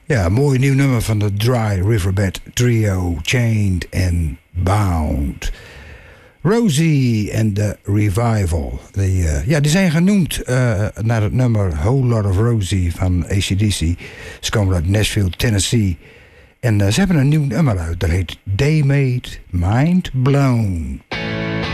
Ja, een mooi nieuw nummer van de Dry Riverbed Trio, Chained and Bound. Rosie and the Revival. Die zijn genoemd naar het nummer Whole Lot of Rosie van AC/DC. Ze komen uit Nashville, Tennessee. En ze hebben een nieuw nummer uit. Dat heet Day Made Mind Blown.